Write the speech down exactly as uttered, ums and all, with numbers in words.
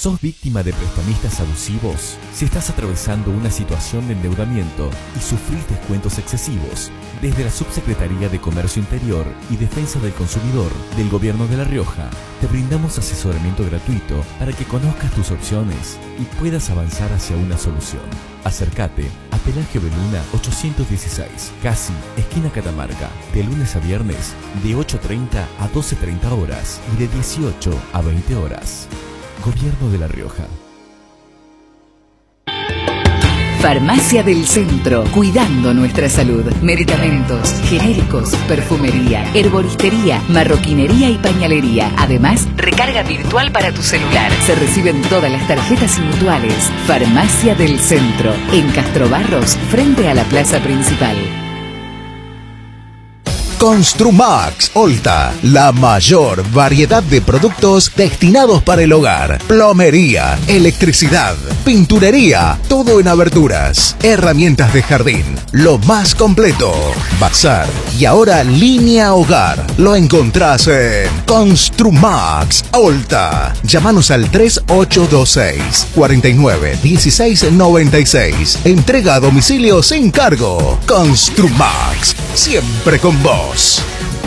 ¿Sos víctima de prestamistas abusivos? Si estás atravesando una situación de endeudamiento y sufrís descuentos excesivos, desde la Subsecretaría de Comercio Interior y Defensa del Consumidor del Gobierno de La Rioja, te brindamos asesoramiento gratuito para que conozcas tus opciones y puedas avanzar hacia una solución. Acércate a Pelagio Beluna ochocientos dieciséis, Casi, esquina Catamarca, de lunes a viernes, de ocho treinta a doce treinta horas y de dieciocho a veinte horas. Gobierno de La Rioja. Farmacia del Centro, cuidando nuestra salud. Medicamentos, genéricos, perfumería, herboristería, marroquinería y pañalería. Además, recarga virtual para tu celular. Se reciben todas las tarjetas y mutuales. Farmacia del Centro, en Castrobarros, frente a la plaza principal. Construmax Olta, la mayor variedad de productos destinados para el hogar, plomería, electricidad, pinturería, todo en aberturas, herramientas de jardín, lo más completo, bazar y ahora línea hogar. Lo encontrás en Construmax Olta. Llámanos al tres ocho dos seis, cuatro nueve uno seis nueve seis. Entrega a domicilio sin cargo. Construmax, siempre con vos.